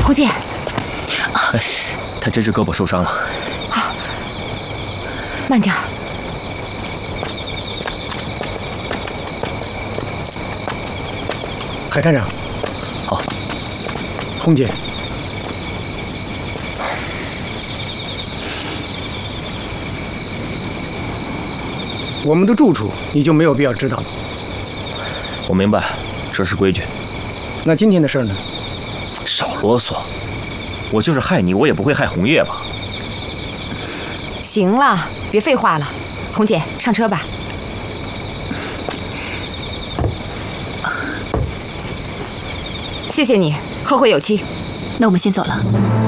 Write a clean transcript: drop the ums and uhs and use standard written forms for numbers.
红姐， 他这只胳膊受伤了。 好，慢点儿。 海探长， 好。 红姐，我们的住处你就没有必要知道了。 我明白，这是规矩。 那今天的事呢？ 少啰嗦，我就是害你，我也不会害红叶吧？ 行了，别废话了，红姐上车吧。谢谢你，后会有期。 那我们先走了。